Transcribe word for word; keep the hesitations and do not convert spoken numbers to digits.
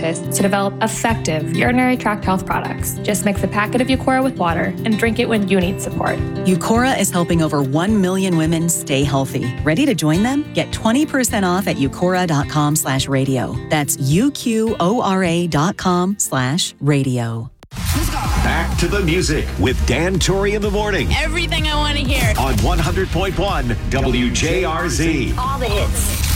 scientists to develop effective urinary tract health products. Just mix a packet of Eucora with water and drink it when you need support. Eucora is helping over one million women stay healthy. Ready to join them? Get twenty percent off at eucora.com slash radio. That's U-Q-O-R-A dot com slash radio. Back to the music with Dan Torrey in the morning. Everything I want to hear. On one hundred point one W J R Z. All the hits.